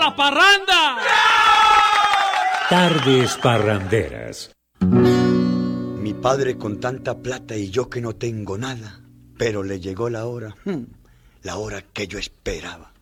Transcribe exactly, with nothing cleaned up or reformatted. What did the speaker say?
la parranda! Tardes parranderas. Mi padre con tanta plata y yo que no tengo nada, pero le llegó la hora, la hora que yo esperaba.